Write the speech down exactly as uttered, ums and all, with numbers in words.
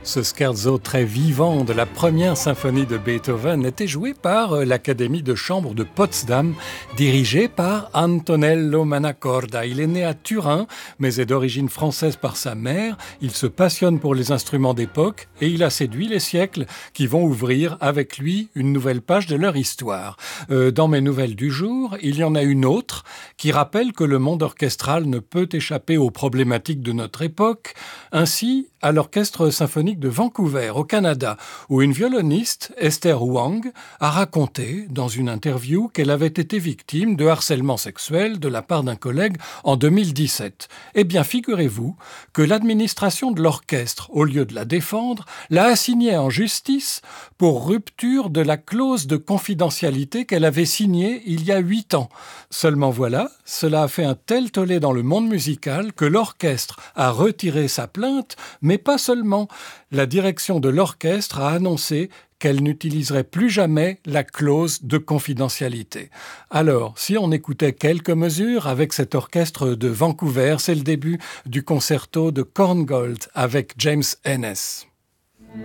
Ce scherzo très vivant de la première symphonie de Beethoven était joué par l'Académie de chambre de Potsdam, dirigée par Antonello Manacorda. Il est né à Turin, mais est d'origine française par sa mère. Il se passionne pour les instruments d'époque et il a séduit les siècles qui vont ouvrir avec lui une nouvelle page de leur histoire. Euh, dans mes nouvelles du jour, il y en a une autre qui rappelle que le monde orchestral ne peut échapper aux problématiques de notre époque. Ainsi, à l'Orchestre symphonique de Vancouver, au Canada, où une violoniste, Esther Wang, a raconté, dans une interview, qu'elle avait été victime de harcèlement sexuel de la part d'un collègue en deux mille dix-sept. Eh bien, figurez-vous que l'administration de l'orchestre, au lieu de la défendre, l'a assignée en justice pour rupture de la clause de confidentialité qu'elle avait signée il y a huit ans. Seulement voilà, cela a fait un tel tollé dans le monde musical que l'orchestre a retiré sa plainte, mais pas seulement. La direction de l'orchestre a annoncé qu'elle n'utiliserait plus jamais la clause de confidentialité. Alors, si on écoutait quelques mesures avec cet orchestre de Vancouver, c'est le début du concerto de Korngold avec James Ennis.